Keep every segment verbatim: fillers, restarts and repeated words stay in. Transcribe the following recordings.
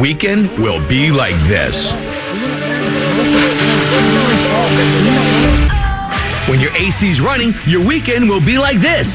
weekend will be like this. When your A C's running, your weekend will be like this.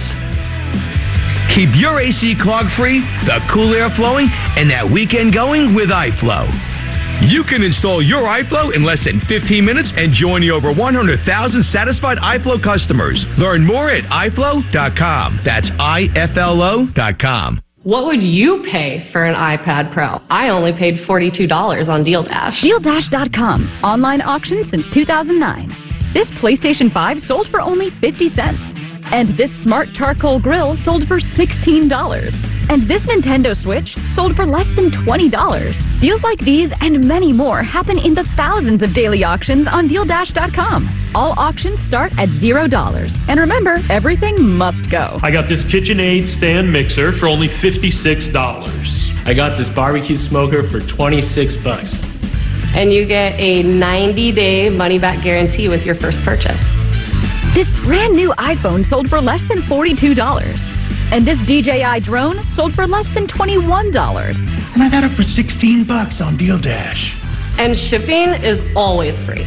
Keep your A C clog-free, the cool air flowing, and that weekend going with iFlow. You can install your iFlow in less than fifteen minutes and join the over one hundred thousand satisfied iFlow customers. Learn more at i flow dot com. That's I F L O dot com. What would you pay for an iPad Pro? I only paid forty-two dollars on Deal Dash. Deal Dash dot com. Online auction since two thousand nine. This PlayStation five sold for only fifty cents. And this smart charcoal grill sold for sixteen dollars. And this Nintendo Switch sold for less than twenty dollars. Deals like these and many more happen in the thousands of daily auctions on Deal Dash dot com. All auctions start at zero dollars. And remember, everything must go. I got this KitchenAid stand mixer for only fifty-six dollars. I got this barbecue smoker for twenty-six bucks. And you get a ninety-day money-back guarantee with your first purchase. This brand new iPhone sold for less than forty-two dollars. And this D J I drone sold for less than twenty-one dollars. And I got it for sixteen bucks on Deal Dash. And shipping is always free.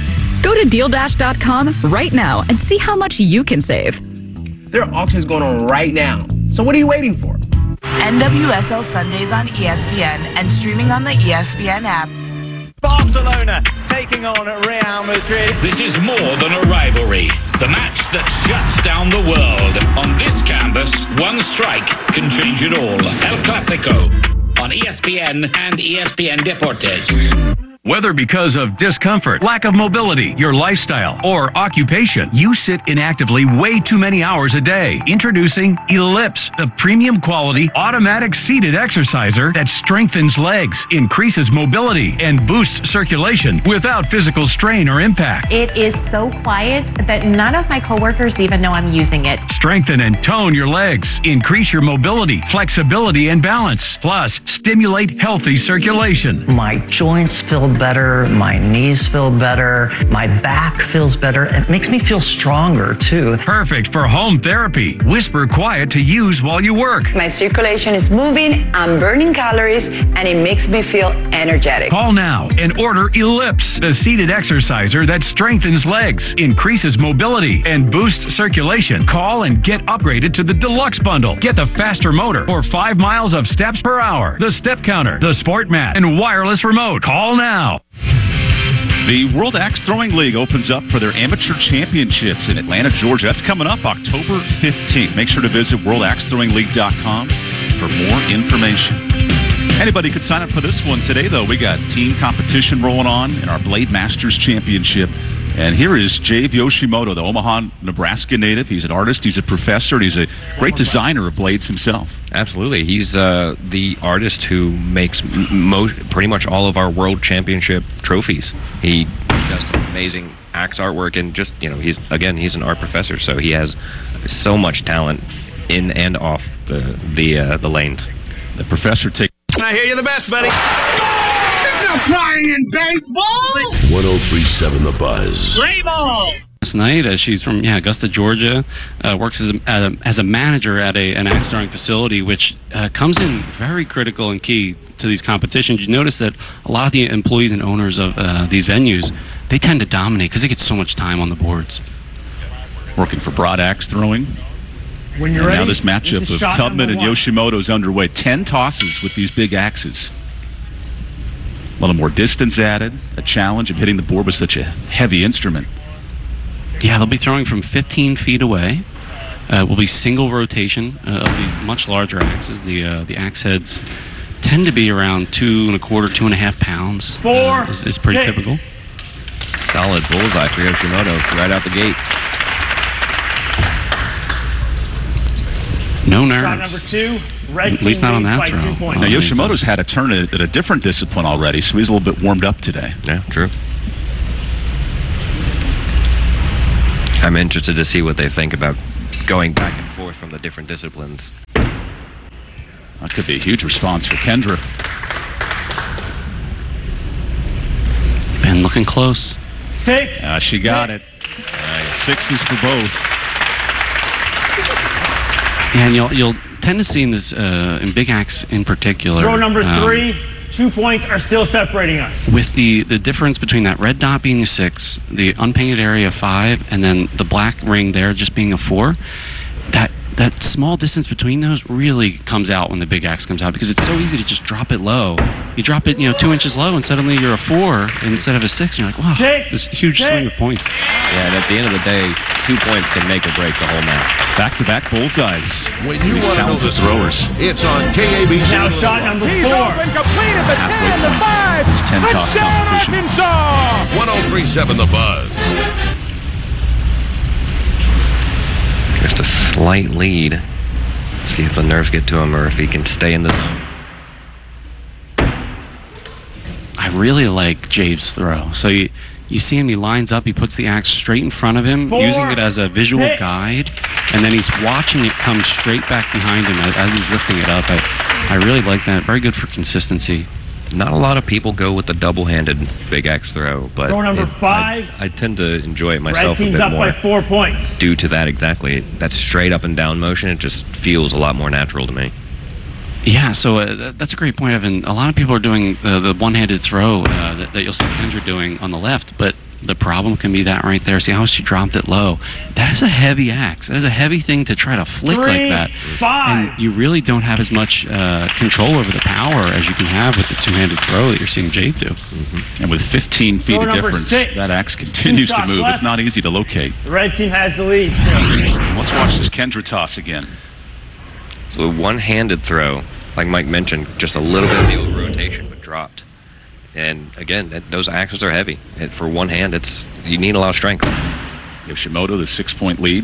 Go to Deal Dash dot com right now and see how much you can save. There are auctions going on right now. So what are you waiting for? N W S L Sundays on E S P N and streaming on the E S P N app. Barcelona taking on Real Madrid. This is more than a rivalry. The match that shuts down the world. On this canvas, one strike can change it all. El Clasico on E S P N and E S P N Deportes. Whether because of discomfort, lack of mobility, your lifestyle, or occupation, you sit inactively way too many hours a day. Introducing Ellipse, the premium quality automatic seated exerciser that strengthens legs, increases mobility, and boosts circulation without physical strain or impact. It is so quiet that none of my coworkers even know I'm using it. Strengthen and tone your legs, increase your mobility, flexibility, and balance, plus stimulate healthy circulation. My joints feel better, my knees feel better, my back feels better. It makes me feel stronger, too. Perfect for home therapy. Whisper quiet to use while you work. My circulation is moving, I'm burning calories, and it makes me feel energetic. Call now and order Ellipse, the seated exerciser that strengthens legs, increases mobility, and boosts circulation. Call and get upgraded to the Deluxe Bundle. Get the faster motor or five miles of steps per hour, the step counter, the sport mat, and wireless remote. Call now. The World Axe Throwing League opens up for their amateur championships in Atlanta, Georgia. That's coming up October fifteenth. Make sure to visit world axe throwing league dot com for more information. Anybody could sign up for this one today, though. We got team competition rolling on in our Blade Masters Championship. And here is Jave Yoshimoto, the Omaha, Nebraska native. He's an artist, he's a professor, and he's a great designer of blades himself. Absolutely. He's uh, the artist who makes mo- pretty much all of our world championship trophies. He does some amazing axe artwork, and just, you know, he's, again, he's an art professor, so he has so much talent in and off the the, uh, the lanes. The professor takes... I hear you're the best, buddy. No crying in baseball! one oh three point seven The Buzz. Play ball! Last night, uh, she's from yeah Augusta, Georgia, uh, works as a, uh, as a manager at a, an axe throwing facility, which uh, comes in very critical and key to these competitions. You notice that a lot of the employees and owners of uh, these venues, they tend to dominate because they get so much time on the boards. Working for Broad Axe Throwing. When you're and ready, now this matchup of Tubman and Yoshimoto is underway. Ten tosses with these big axes. A little more distance added, a challenge of hitting the board with such a heavy instrument. Yeah, they'll be throwing from fifteen feet away. Uh, will be single rotation uh, of these much larger axes. The uh, the axe heads tend to be around two and a quarter, two and a half pounds. Four. Uh, is, is pretty six. Typical. Solid bullseye for Yoshimoto right out the gate. No nerves. Shot number two. Red At least not on that throw. Now, Yoshimoto's had a turn at, at a different discipline already, so he's a little bit warmed up today. Yeah, true. I'm interested to see what they think about going back and forth from the different disciplines. That could be a huge response for Kendra. And looking close. Six. Uh, she got Six. it. Right. Sixes for both. Yeah, and you'll you'll tend to see in this uh, in big axe in particular. Throw number um, three. Two points are still separating us. With the, the difference between that red dot being a six, the unpainted area five, and then the black ring there just being a four, that that small distance between those really comes out when the big axe comes out, because it's so easy to just drop it low. You drop it, you know, two inches low, and suddenly you're a four instead of a six. And you're like, wow, six, this huge six. swing of points. Yeah, and at the end of the day, two points can make or break the whole match. Back-to-back bullseyes. When you want to know the throwers, it's on K A B C. Now shot number He's four. open, complete at the ten, the five. ten toss Touchdown, competition. Arkansas. one oh three point seven The Buzz. Just a slight lead. See if the nerves get to him or if he can stay in the zone. I really like Jabe's throw. So you you see him, he lines up, he puts the axe straight in front of him, Four, using it as a visual six. guide, and then he's watching it come straight back behind him as, as he's lifting it up. I, I really like that. Very good for consistency. Not a lot of people go with the double-handed big axe throw, but Throw number it- five. I, I tend to enjoy it Red myself a team's bit up more. by four points. Due to that, exactly. That straight up and down motion, it just feels a lot more natural to me. Yeah, so uh, th- that's a great point, Evan. A lot of people are doing uh, the one-handed throw uh, that, that you'll see Kendra doing on the left, but the problem can be that right there. See how she dropped it low? That is a heavy axe. That is a heavy thing to try to flick Three, like that. five. And you really don't have as much uh, control over the power as you can have with the two-handed throw that you're seeing Jabe do. Mm-hmm. And with fifteen feet Throw of number difference, six. that axe continues Two to shots move. left. It's not easy to locate. The red team has the lead. Let's watch this Kendra toss again. So the one-handed throw, like Mike mentioned, just a little bit of the over rotation, but dropped. And again, that, those axes are heavy. And for one hand, it's you need a lot of strength. Yoshimoto, the six-point lead.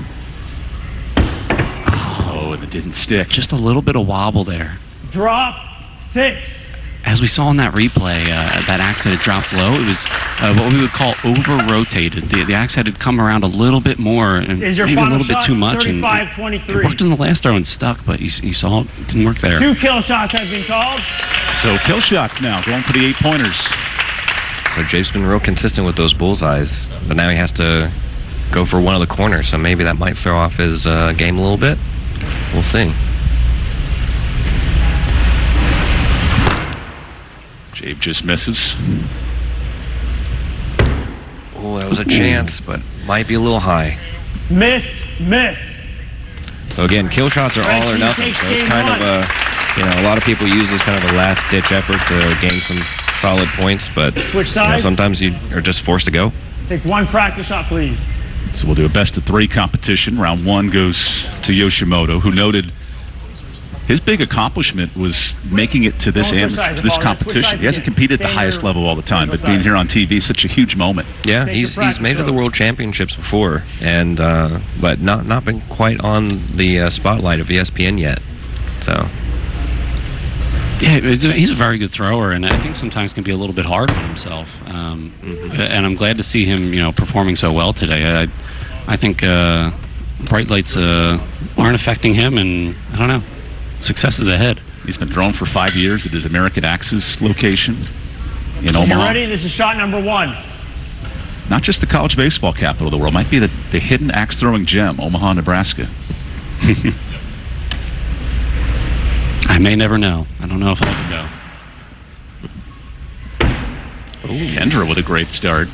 Oh, and it didn't stick. Just a little bit of wobble there. Drop six. As we saw in that replay, uh, that axe that had dropped low, it was uh, what we would call over-rotated. The, the axe had to come around a little bit more, and Is your maybe a final little bit shot too much. And thirty-five it, twenty-three. it worked in the last throw and stuck, but you, you saw it didn't work there. Two kill shots have been called. So kill shots now, going for the eight-pointers. So Jabe's been real consistent with those bullseyes, but now he has to go for one of the corners, so maybe that might throw off his uh, game a little bit. We'll see. Jabe just misses. Oh, that was a chance, but might be a little high. Miss, miss. So again, kill shots are all or nothing. So it's kind of a, you know, a lot of people use this kind of a last-ditch effort to gain some solid points, but Switch you know, sides. sometimes you are just forced to go. Take one practice shot, please. So we'll do a best-of-three competition. Round one goes to Yoshimoto, who noted his big accomplishment was making it to this Oh, switch am- sides, to this Paul. Switch competition. sides He hasn't again. competed at the Stand highest your- level all the time, switch but being sides. here on T V is such a huge moment. Yeah, Take he's your he's made it to the practice World Championships before, and uh, but not not been quite on the uh, spotlight of E S P N yet. So Yeah, it's a- he's a very good thrower, and I think sometimes can be a little bit hard on himself. Um, Mhm. And I'm glad to see him, you know, performing so well today. I, I think uh, bright lights uh, aren't affecting him, and I don't know, success is ahead. He's been throwing for five years at his American Axes location in Are you Omaha. ready? This is shot number one. Not just the college baseball capital of the world, might be the, the hidden axe-throwing gem, Omaha, Nebraska. I may never know. I don't know if I'll ever go. Ooh. Kendra with a great start.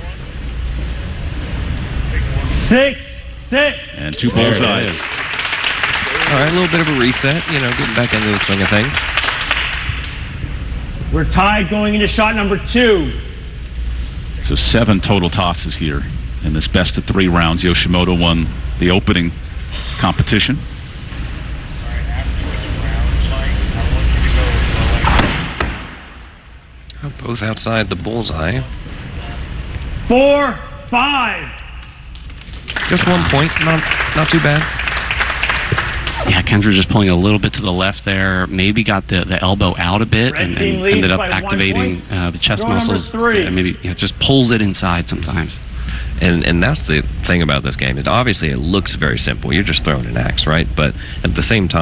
Six, six. And two There it bullseyes. is. All right, a little bit of a reset, you know, getting back into the swing of things. We're tied going into shot number two. So seven total tosses here in this best of three rounds. Yoshimoto won the opening competition. Both outside the bullseye. Four, five. Just one point, not not too bad. Yeah, Kendra just pulling a little bit to the left there. Maybe got the, the elbow out a bit Red and, team and leads ended up by one activating point. uh, the chest Throw number muscles. three. And maybe you know, just pulls it inside sometimes. And and that's the thing about this game. It obviously it looks very simple. You're just throwing an axe, right? But at the same time,